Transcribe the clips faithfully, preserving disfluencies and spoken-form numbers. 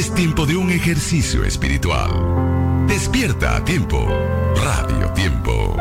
Es tiempo de un ejercicio espiritual. Despierta a tiempo. Radio Tiempo.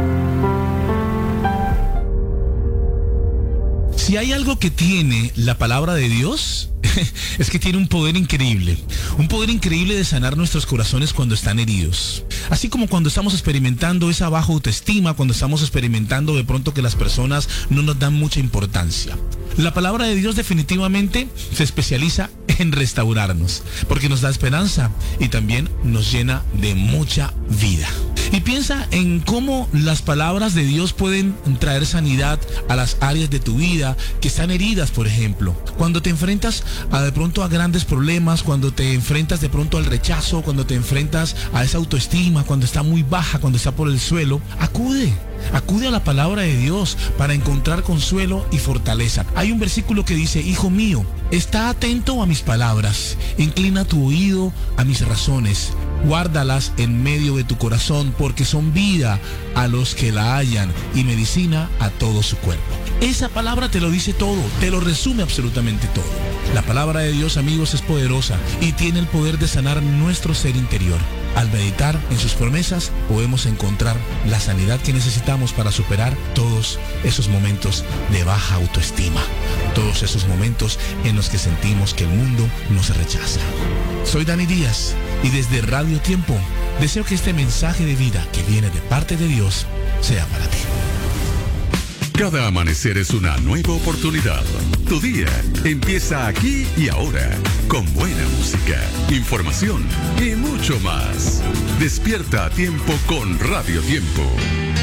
Si hay algo que tiene la palabra de Dios, es que tiene un poder increíble. Un poder increíble de sanar nuestros corazones cuando están heridos. Así como cuando estamos experimentando esa baja autoestima, cuando estamos experimentando de pronto que las personas no nos dan mucha importancia. La palabra de Dios definitivamente se especializa en restaurarnos, porque nos da esperanza y también nos llena de mucha vida. Y piensa en cómo las palabras de Dios pueden traer sanidad a las áreas de tu vida que están heridas, por ejemplo. Cuando te enfrentas a de pronto a grandes problemas, cuando te enfrentas de pronto al rechazo, cuando te enfrentas a esa autoestima, cuando está muy baja, cuando está por el suelo, acude. Acude a la palabra de Dios para encontrar consuelo y fortaleza. Hay un versículo que dice: hijo mío, está atento a mis palabras, inclina tu oído a mis razones, guárdalas en medio de tu corazón, porque son vida a los que la hallan y medicina a todo su cuerpo. Esa palabra te lo dice todo, te lo resume absolutamente todo. La palabra de Dios, amigos, es poderosa y tiene el poder de sanar nuestro ser interior. Al meditar en sus promesas podemos encontrar la sanidad que necesitamos para superar todos esos momentos de baja autoestima, todos esos momentos en los que sentimos que el mundo nos rechaza. Soy Dani Díaz y desde Radio Tiempo deseo que este mensaje de vida que viene de parte de Dios sea para ti. Cada amanecer es una nueva oportunidad. Tu día empieza aquí y ahora, con buena música, información y mucho más. Despierta a tiempo con Radio Tiempo.